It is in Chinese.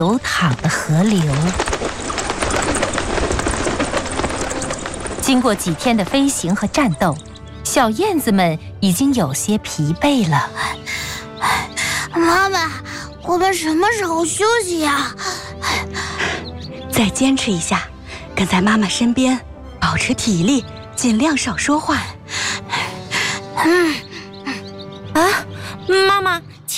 流淌的河流。经过几天的飞行和战斗，小燕子们已经有些疲惫了。 妈妈，我们什么时候休息呀？ 再坚持一下，跟在妈妈身边，保持体力，尽量少说话。 妈妈，